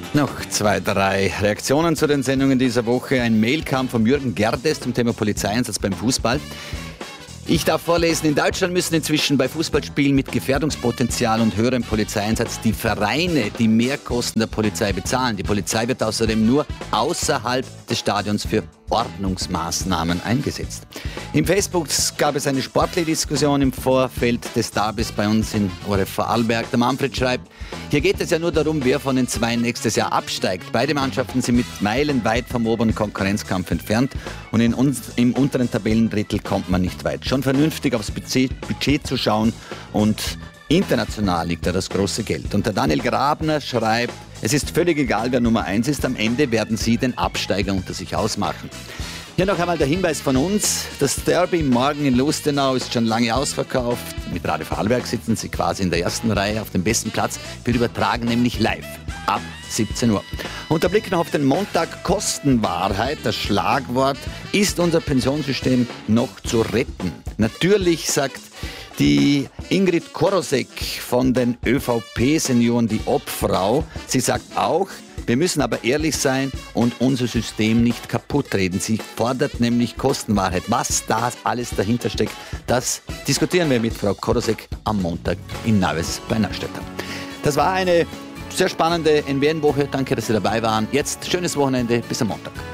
Noch 2, 3 Reaktionen zu den Sendungen dieser Woche. Ein Mail kam von Jürgen Gerdes zum Thema Polizeieinsatz beim Fußball. Ich darf vorlesen, in Deutschland müssen inzwischen bei Fußballspielen mit Gefährdungspotenzial und höherem Polizeieinsatz die Vereine die Mehrkosten der Polizei bezahlen. Die Polizei wird außerdem nur außerhalb des Stadions für Ordnungsmaßnahmen eingesetzt. Im Facebook gab es eine sportliche Diskussion im Vorfeld des Derbys bei uns in ORF Vorarlberg. Der Manfred schreibt, hier geht es ja nur darum, wer von den zwei nächstes Jahr absteigt. Beide Mannschaften sind mit Meilen weit vom oberen Konkurrenzkampf entfernt und im unteren Tabellendrittel kommt man nicht weit. Schon vernünftig aufs Budget zu schauen und international liegt da das große Geld. Und der Daniel Grabner schreibt, es ist völlig egal, wer Nummer 1 ist, am Ende werden sie den Absteiger unter sich ausmachen. Hier noch einmal der Hinweis von uns, das Derby morgen in Lustenau ist schon lange ausverkauft. Mit Radio Vorarlberg sitzen Sie quasi in der ersten Reihe auf dem besten Platz. Wir übertragen nämlich live ab 17 Uhr. Und der Blick noch auf den Montag, Kostenwahrheit, das Schlagwort, ist unser Pensionssystem noch zu retten? Natürlich sagt die Ingrid Korosek von den ÖVP-Senioren, die Obfrau, sie sagt auch, wir müssen aber ehrlich sein und unser System nicht kaputt reden. Sie fordert nämlich Kostenwahrheit. Was da alles dahinter steckt, das diskutieren wir mit Frau Korosek am Montag in Naves bei Neustadt. Das war eine sehr spannende NWN-Woche. Danke, dass Sie dabei waren. Jetzt schönes Wochenende. Bis am Montag.